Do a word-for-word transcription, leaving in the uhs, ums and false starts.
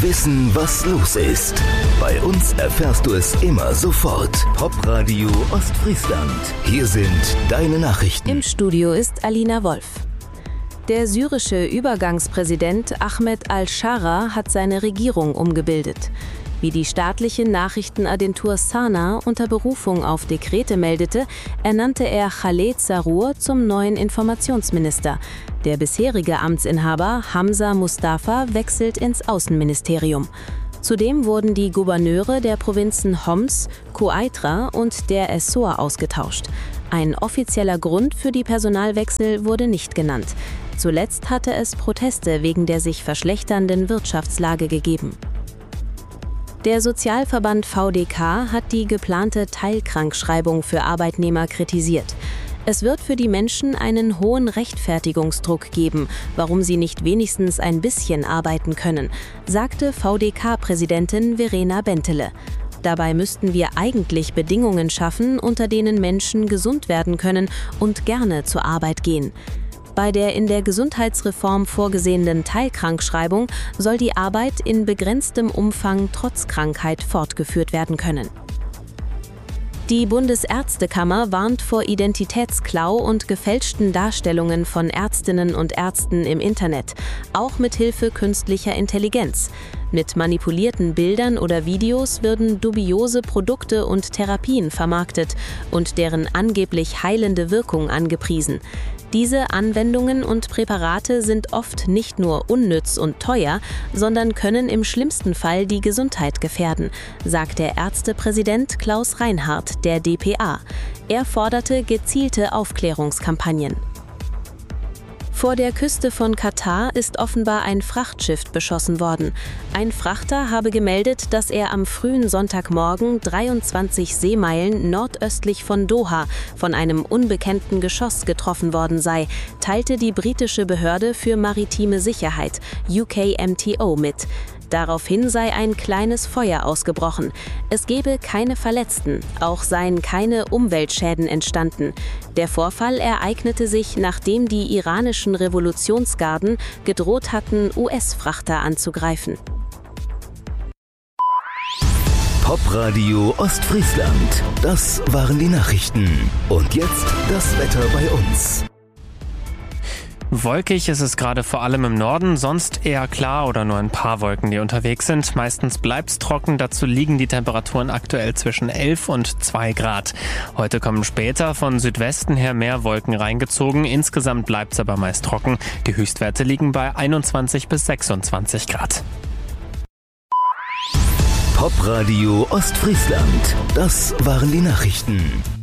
Wissen, was los ist. Bei uns erfährst du es immer sofort. Popradio Ostfriesland. Hier sind deine Nachrichten. Im Studio ist Alina Wolf. Der syrische Übergangspräsident Ahmed al-Shara hat seine Regierung umgebildet. Wie die staatliche Nachrichtenagentur Sana unter Berufung auf Dekrete meldete, ernannte er Khaled Sarur zum neuen Informationsminister. Der bisherige Amtsinhaber Hamza Mustafa wechselt ins Außenministerium. Zudem wurden die Gouverneure der Provinzen Homs, Quneitra und der Essor ausgetauscht. Ein offizieller Grund für die Personalwechsel wurde nicht genannt. Zuletzt hatte es Proteste wegen der sich verschlechternden Wirtschaftslage gegeben. Der Sozialverband V D K hat die geplante Teilkrankschreibung für Arbeitnehmer kritisiert. Es wird für die Menschen einen hohen Rechtfertigungsdruck geben, warum sie nicht wenigstens ein bisschen arbeiten können, sagte V D K-Präsidentin Verena Bentele. Dabei müssten wir eigentlich Bedingungen schaffen, unter denen Menschen gesund werden können und gerne zur Arbeit gehen. Bei der in der Gesundheitsreform vorgesehenen Teilkrankschreibung soll die Arbeit in begrenztem Umfang trotz Krankheit fortgeführt werden können. Die Bundesärztekammer warnt vor Identitätsklau und gefälschten Darstellungen von Ärztinnen und Ärzten im Internet, auch mit Hilfe künstlicher Intelligenz. Mit manipulierten Bildern oder Videos werden dubiose Produkte und Therapien vermarktet und deren angeblich heilende Wirkung angepriesen. Diese Anwendungen und Präparate sind oft nicht nur unnütz und teuer, sondern können im schlimmsten Fall die Gesundheit gefährden, sagt der Ärztepräsident Klaus Reinhardt der D P A. Er forderte gezielte Aufklärungskampagnen. Vor der Küste von Katar ist offenbar ein Frachtschiff beschossen worden. Ein Frachter habe gemeldet, dass er am frühen Sonntagmorgen dreiundzwanzig Seemeilen nordöstlich von Doha von einem unbekannten Geschoss getroffen worden sei, teilte die britische Behörde für maritime Sicherheit, U K M T O, mit. Daraufhin sei ein kleines Feuer ausgebrochen. Es gebe keine Verletzten, auch seien keine Umweltschäden entstanden. Der Vorfall ereignete sich, nachdem die iranischen Revolutionsgarden gedroht hatten, U S-Frachter anzugreifen. Popradio Ostfriesland. Das waren die Nachrichten. Und jetzt das Wetter bei uns. Wolkig ist es gerade vor allem im Norden, sonst eher klar oder nur ein paar Wolken, die unterwegs sind. Meistens bleibt's trocken, dazu liegen die Temperaturen aktuell zwischen elf und zwei Grad. Heute kommen später von Südwesten her mehr Wolken reingezogen. Insgesamt bleibt's aber meist trocken. Die Höchstwerte liegen bei einundzwanzig bis sechsundzwanzig Grad. Popradio Ostfriesland. Das waren die Nachrichten.